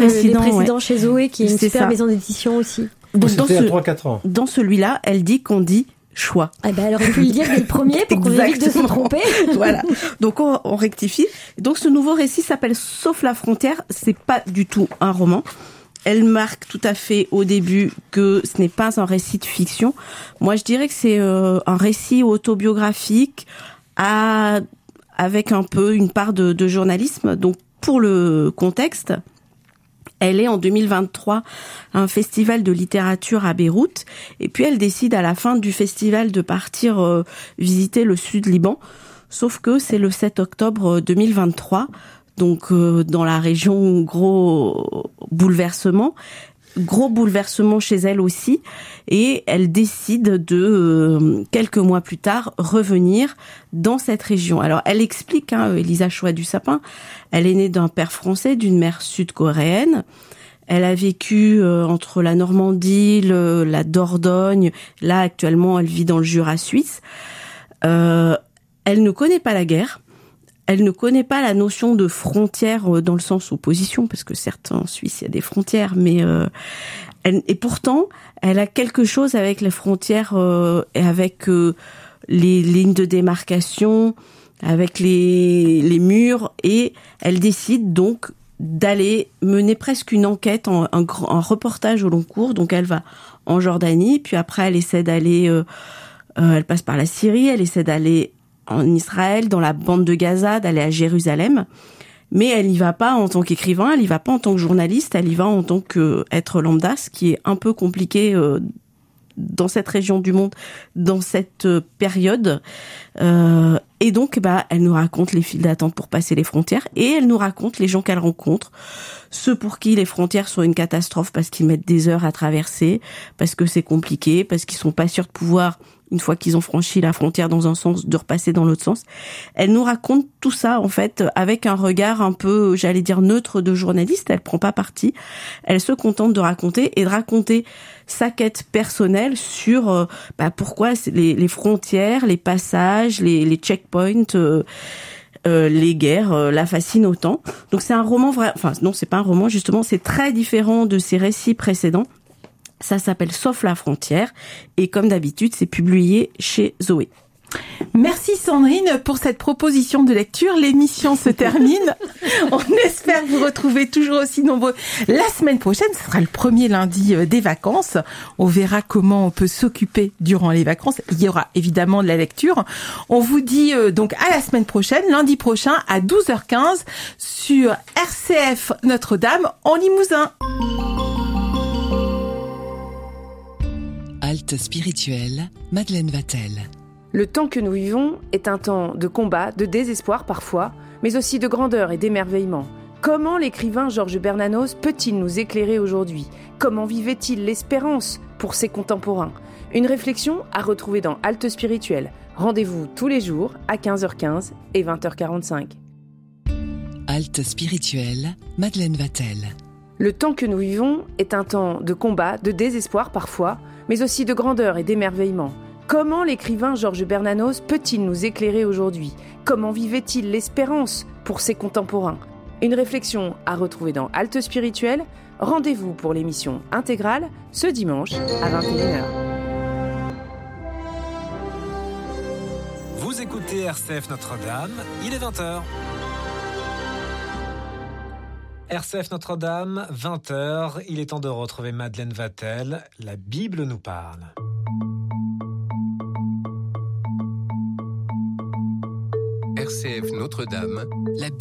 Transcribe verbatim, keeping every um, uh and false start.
précédent, les précédents ouais. chez Zoé, qui est une C'est super ça. maison d'édition aussi. Donc, C'était dans, il y a ce, trois quatre ans. dans celui-là, elle dit qu'on dit choix. Eh ben, elle aurait pu le dire dès le premier pour qu'on évite de se Exactement. tromper. Voilà. Donc on, on rectifie. Donc ce nouveau récit s'appelle Sauf la frontière. C'est pas du tout un roman. Elle marque tout à fait au début que ce n'est pas un récit de fiction. Moi, je dirais que c'est euh, un récit autobiographique à, avec un peu une part de, de journalisme. Donc pour le contexte, elle est en deux mille vingt-trois à un festival de littérature à Beyrouth. Et puis elle décide à la fin du festival de partir euh, visiter le sud Liban. Sauf que c'est le sept octobre deux mille vingt-trois. Donc euh, dans la région, gros bouleversement. Gros bouleversement chez elle aussi. Et elle décide de, euh, quelques mois plus tard, revenir dans cette région. Alors elle explique, hein, Elisa Choix du Sapin, elle est née d'un père français, d'une mère sud-coréenne. Elle a vécu euh, entre la Normandie, le, la Dordogne. Là, actuellement, elle vit dans le Jura suisse. Euh, elle ne connaît pas la guerre. Elle ne connaît pas la notion de frontière euh, dans le sens opposition, parce que certes, en Suisse, il y a des frontières, mais... Euh, elle, et pourtant, elle a quelque chose avec les frontières euh, et avec euh, les lignes de démarcation, avec les, les murs, et elle décide donc d'aller mener presque une enquête, en, un, un reportage au long cours. Donc elle va en Jordanie, puis après elle essaie d'aller, euh, euh, elle passe par la Syrie, elle essaie d'aller en Israël, dans la bande de Gaza, d'aller à Jérusalem. Mais elle n'y va pas en tant qu'écrivain, elle n'y va pas en tant que journaliste, elle y va en tant qu'être lambda, ce qui est un peu compliqué euh, dans cette région du monde, dans cette période. Euh, et donc, bah, elle nous raconte les files d'attente pour passer les frontières, et elle nous raconte les gens qu'elle rencontre, ceux pour qui les frontières sont une catastrophe parce qu'ils mettent des heures à traverser, parce que c'est compliqué, parce qu'ils sont pas sûrs de pouvoir, une fois qu'ils ont franchi la frontière dans un sens, de repasser dans l'autre sens. Elle nous raconte tout ça, en fait, avec un regard un peu, j'allais dire, neutre de journaliste. Elle prend pas parti. Elle se contente de raconter et de raconter sa quête personnelle sur euh, bah, pourquoi les, les frontières, les passages, les, les checkpoints, euh, euh, les guerres euh, la fascinent autant. Donc c'est un roman vrai, enfin non, c'est pas un roman, justement, c'est très différent de ses récits précédents. Ça s'appelle Sauf la frontière, et comme d'habitude, c'est publié chez Zoé. Merci Sandrine pour cette proposition de lecture. L'émission se termine. On espère vous retrouver toujours aussi nombreux la semaine prochaine. Ce sera le premier lundi des vacances. On verra comment on peut s'occuper durant les vacances. Il y aura évidemment de la lecture. On vous dit donc à la semaine prochaine, lundi prochain à douze heures quinze sur R C F Notre-Dame en Limousin. Halte spirituelle, Madeleine Vatel. Le temps que nous vivons est un temps de combat, de désespoir parfois, mais aussi de grandeur et d'émerveillement. Comment l'écrivain Georges Bernanos peut-il nous éclairer aujourd'hui ? Comment vivait-il l'espérance pour ses contemporains ? Une réflexion à retrouver dans Halte spirituelle. Rendez-vous tous les jours à quinze heures quinze et vingt heures quarante-cinq. Halte spirituelle, Madeleine Vatel. Le temps que nous vivons est un temps de combat, de désespoir parfois, mais aussi de grandeur et d'émerveillement. Comment l'écrivain Georges Bernanos peut-il nous éclairer aujourd'hui ? Comment vivait-il l'espérance pour ses contemporains ? Une réflexion à retrouver dans Halte spirituelle. Rendez-vous pour l'émission intégrale ce dimanche à vingt et une heures. Vous écoutez R C F Notre-Dame, il est vingt heures. R C F Notre-Dame, vingt heures, il est temps de retrouver Madeleine Vatel. La Bible nous parle. R C F Notre-Dame, la